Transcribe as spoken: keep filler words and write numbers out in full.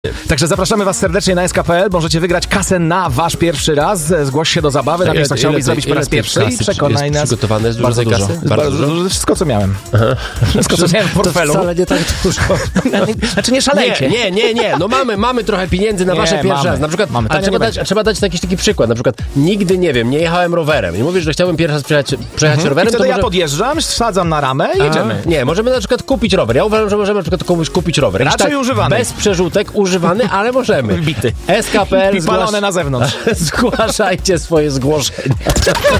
Także zapraszamy was serdecznie na S K kropka P L. Możecie wygrać kasę na wasz pierwszy raz. Zgłoś się do zabawy. Napisz, co chciałbyś zrobić po raz pierwszy i przekonaj nas. Przygotowane jest bardzo dużo dużo. kasy? Bardzo, bardzo dużo. Wszystko, co miałem. Aha. Wszystko, co miałem w portfelu. To wcale nie tak dużo. Znaczy nie szalejcie. Nie, nie, nie, nie. No mamy, mamy trochę pieniędzy na Nie, wasze pierwszy mamy. raz. Na przykład, Mamy. ale trzeba dać, trzeba dać jakiś taki przykład. Na przykład nigdy, nie wiem, nie jechałem rowerem. I mówisz, że chciałbym pierwszy raz przejechać, przejechać Mhm. rowerem. I wtedy to ja może... podjeżdżam, wsadzam na ramę i jedziemy. A, nie, możemy na przykład kupić rower. Ja uważam, że możemy na przykład komuś kupić rower. Raczej tak, używany. Bez przerzutek, używany, ale możemy. Bity. S K kropka P L I palone na zewnątrz. Zgłaszajcie swoje zgłoszenia.